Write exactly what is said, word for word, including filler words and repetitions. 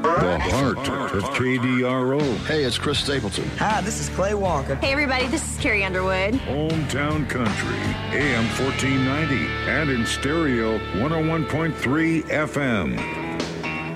The heart of K D R O. Hey, it's Chris Stapleton. Hi, this is Clay Walker. Hey, everybody, this is Carrie Underwood. Hometown Country, A M fourteen ninety, and in stereo, one oh one point three F M.